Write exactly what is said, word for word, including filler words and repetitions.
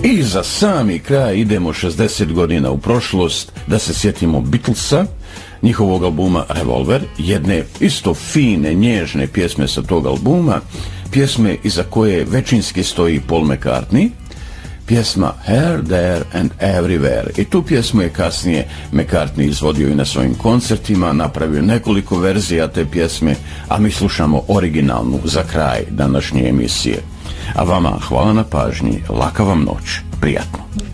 I za sami kraj idemo šezdeset godina u prošlost da se sjetimo Beatlesa, njihovog albuma Revolver, jedne isto fine, nježne pjesme sa tog albuma, pjesme iza koje većinski stoji Paul McCartney, pjesma Here, There and Everywhere. I tu pjesmu je kasnije McCartney izvodio i na svojim koncertima, napravio nekoliko verzija te pjesme, a mi slušamo originalnu za kraj današnje emisije. A vama hvala na pažnji, laka vam noć, prijatno.